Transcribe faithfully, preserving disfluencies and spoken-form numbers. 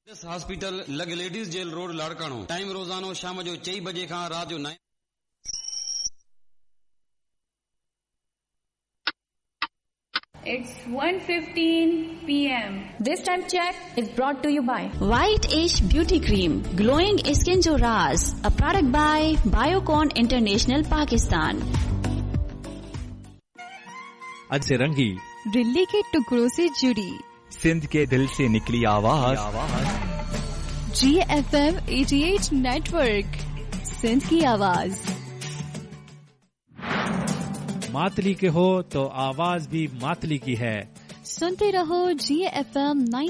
Hospital लग ladies jail road Larkana. Time रोजानो शाम जो चई बजे खां रात जो nine. It's one fifteen p m This time check is brought to you by White Ash Beauty Cream, glowing skin jo raaz, a product by Biocon International Pakistan. आज से रंगी दिल्ली के टुकड़ों से जुड़ी सिंध के दिल से निकली आवाज जी एफ एम अठासी नेटवर्क, सिंध की आवाज। मातली के हो तो आवाज भी मातली की है। सुनते रहो जी एफ एम